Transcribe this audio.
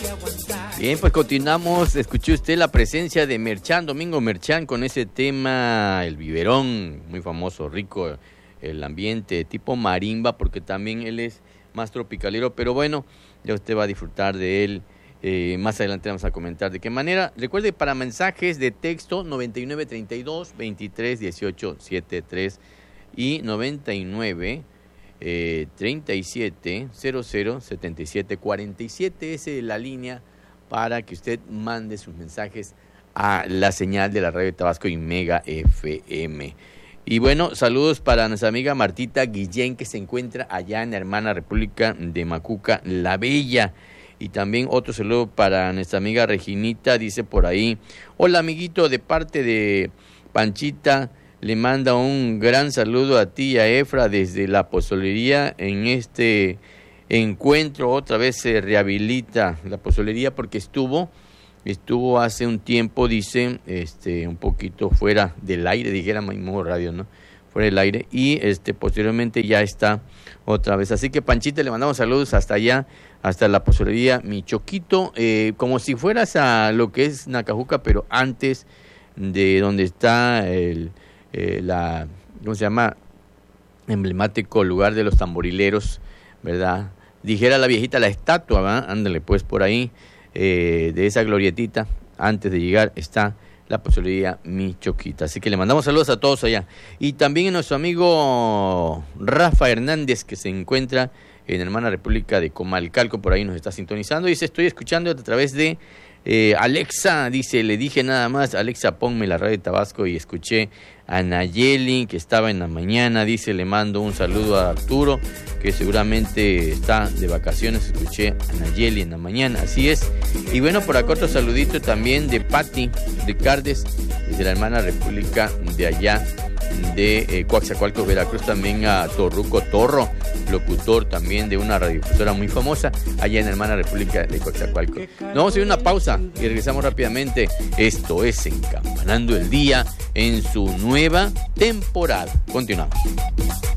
Bien, pues continuamos. Escuchó usted la presencia de Merchán, Domingo Merchán, con ese tema, el biberón, muy famoso, rico, el ambiente tipo marimba, porque también él es más tropicalero, pero bueno, ya usted va a disfrutar de él. Más adelante vamos a comentar de qué manera. Recuerde, para mensajes de texto, 9932-231873 y 9937007747. Esa es la línea para que usted mande sus mensajes a la señal de la radio de Tabasco y Mega FM. Y bueno, saludos para nuestra amiga Martita Guillén, que se encuentra allá en la hermana República de Macuca, La Bella. Y también otro saludo para nuestra amiga Reginita, dice por ahí: hola amiguito, de parte de Panchita, le manda un gran saludo a ti y a Efra desde la pozolería. En este encuentro otra vez se rehabilita la pozolería porque estuvo hace un tiempo, dice, un poquito fuera del aire, dijera mismo radio, ¿no? Fuera del aire, y posteriormente ya está otra vez. Así que Panchita, le mandamos saludos hasta allá, hasta la pozolería Mi Choquito, como si fueras a lo que es Nacajuca, pero antes de donde está ¿cómo se llama? Emblemático lugar de los tamborileros, ¿verdad? Dijera la viejita, la estatua, ¿verdad? Ándale, pues por ahí, de esa glorietita, antes de llegar está la pozolería Mi Choquita. Así que le mandamos saludos a todos allá. Y también a nuestro amigo Rafa Hernández, que se encuentra en Hermana República de Comalcalco, por ahí nos está sintonizando. Dice, estoy escuchando a través de Alexa, dice, le dije nada más, Alexa, ponme la radio de Tabasco, y escuché a Nayeli, que estaba en la mañana. Dice, le mando un saludo a Arturo, que seguramente está de vacaciones. Escuché a Nayeli en la mañana, así es. Y bueno, por acá otro saludito también de Pati Ricardes, desde la hermana República de allá de Coaxacualcos, Veracruz. También a Torruco Torro, locutor también de una radiodifusora muy famosa allá en la hermana República de Coaxacualcos. Nos vamos a ir a una pausa y regresamos rápidamente. Esto es Encampanando el Día en su nueva temporada. Continuamos.